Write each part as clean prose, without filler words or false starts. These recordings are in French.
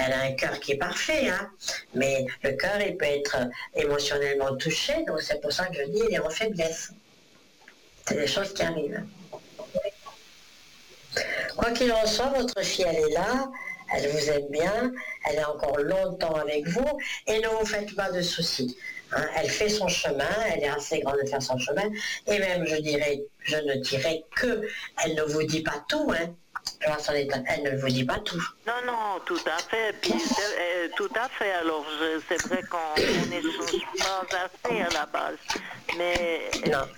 elle a un cœur qui est parfait, hein, mais le cœur, il peut être émotionnellement touché, donc c'est pour ça que je dis, il est en faiblesse. C'est des choses qui arrivent. Quoi qu'il en soit, votre fille, elle est là, elle vous aime bien, elle est encore longtemps avec vous, et ne vous faites pas de soucis. Hein, elle fait son chemin, elle est assez grande de faire son chemin, et même, je ne dirais que, elle ne vous dit pas tout, hein. Elle ne vous dit pas tout. Non, tout à fait. Puis, tout à fait. Alors, c'est vrai qu'on n'échange pas assez à la base. Mais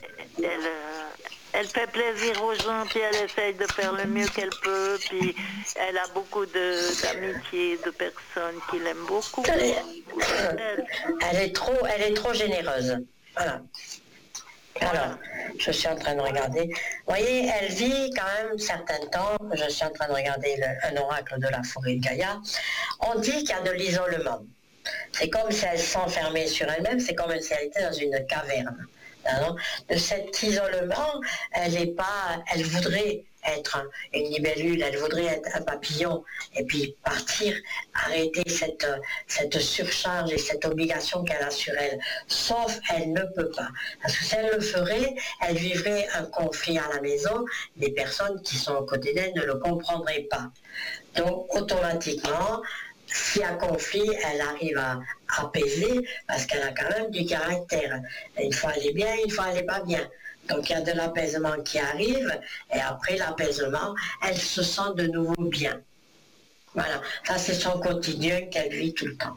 elle fait plaisir aux gens, puis elle essaye de faire le mieux qu'elle peut. Puis, elle a beaucoup d'amitié, de personnes qui l'aiment beaucoup. Elle est trop généreuse. Voilà. Alors, je suis en train de regarder. Vous voyez, elle vit quand même certains temps. Je suis en train de regarder un oracle de la forêt de Gaïa. On dit qu'il y a de l'isolement. C'est comme si elle s'enfermait sur elle-même, c'est comme si elle était dans une caverne. Alors, de cet isolement, elle voudrait être une libellule, elle voudrait être un papillon, et puis partir, arrêter cette surcharge et cette obligation qu'elle a sur elle. Sauf, elle ne peut pas. Parce que si elle le ferait, elle vivrait un conflit à la maison, les personnes qui sont aux côté d'elle ne le comprendraient pas. Donc, automatiquement, s'il y a conflit, elle arrive à apaiser parce qu'elle a quand même du caractère. Une fois elle est bien, une fois elle n'est pas bien. Donc il y a de l'apaisement qui arrive et après l'apaisement, elle se sent de nouveau bien. Voilà, ça c'est son quotidien qu'elle vit tout le temps.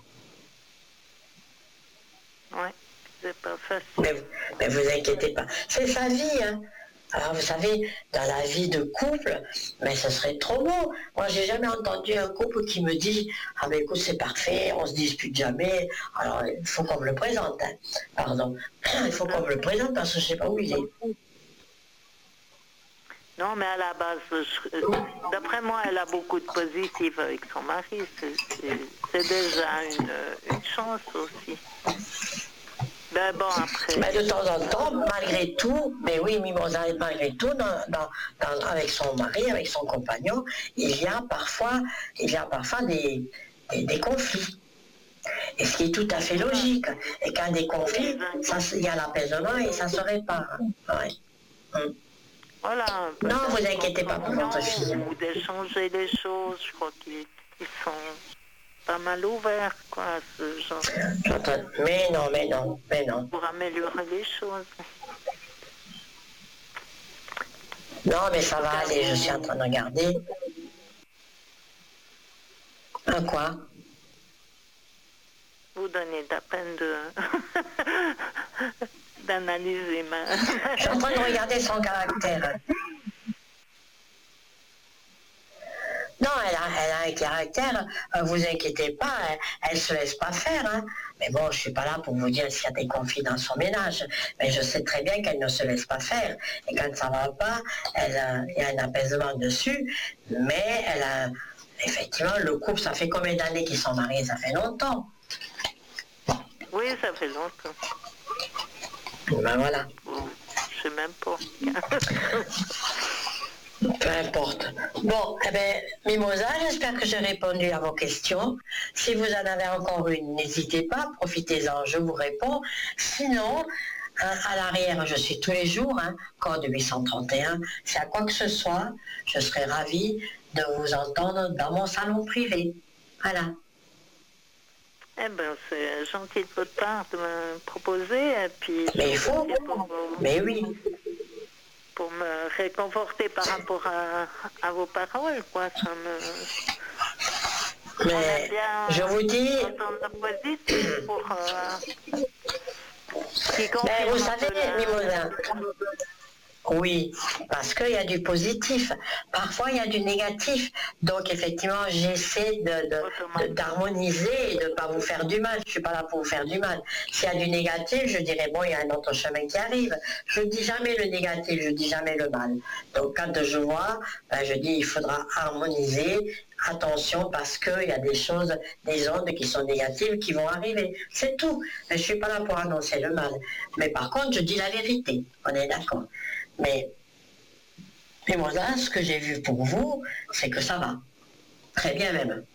Oui, c'est pas facile. Mais vous inquiétez pas, c'est sa vie, hein. Alors vous savez, dans la vie de couple, mais ce serait trop beau. Moi, j'ai jamais entendu un couple qui me dit « Ah ben écoute, c'est parfait, on se dispute jamais. » Alors, il faut qu'on me le présente, hein. Pardon. Il faut qu'on me le présente parce que je sais pas où il est. Non, mais à la base, d'après moi, elle a beaucoup de positif avec son mari. C'est déjà une chance aussi. Ben bon, après. Mais de temps en temps, malgré tout, mais oui, Mimosa, malgré tout, avec son mari, avec son compagnon, il y a parfois des conflits. Et ce qui est tout à fait logique. Et quand des conflits, il y a l'apaisement et ça se répare. Ouais. Voilà. Non, vous inquiétez pas pour votre fille. Ou d'échanger les choses, je crois qu'ils sont pas mal ouverts, quoi, à ce genre. Mais non. Pour améliorer les choses. Non, mais ça va aller, je suis en train de regarder. Un quoi? Vous donnez de la peine d'analyser ma... Je suis en train de regarder son caractère. Non, elle a un caractère, vous inquiétez pas, elle se laisse pas faire. Hein. Mais bon, je suis pas là pour vous dire s'il y a des conflits dans son ménage. Mais je sais très bien qu'elle ne se laisse pas faire. Et quand ça va pas, il y a un apaisement dessus. Mais elle a, effectivement, le couple, ça fait combien d'années qu'ils sont mariés? Ça fait longtemps. Oui, ça fait longtemps. Ben voilà. Je sais même pas. Peu importe. Bon, eh bien, Mimosa, j'espère que j'ai répondu à vos questions. Si vous en avez encore une, n'hésitez pas, profitez-en, je vous réponds. Sinon, à l'arrière, je suis tous les jours, code 831. Si à quoi que ce soit, je serai ravie de vous entendre dans mon salon privé. Voilà. Eh bien, c'est gentil de votre part de me proposer. Et puis, mais il faut. Mais oui. Pour me réconforter par rapport à vos paroles, quoi. Ça me... Mais je vous dis... Pour, mais vous savez, Mimosa, oui, parce qu'il y a du positif. Parfois, il y a du négatif. Donc, effectivement, j'essaie d'harmoniser et de ne pas vous faire du mal. Je ne suis pas là pour vous faire du mal. S'il y a du négatif, je dirais, bon, il y a un autre chemin qui arrive. Je ne dis jamais le négatif, je ne dis jamais le mal. Donc, quand je vois, je dis, il faudra harmoniser. Attention, parce qu'il y a des choses, des ondes qui sont négatives qui vont arriver. C'est tout. Mais je ne suis pas là pour annoncer le mal. Mais par contre, je dis la vérité. On est d'accord. Mais moi là, ce que j'ai vu pour vous, c'est que ça va. Très bien même.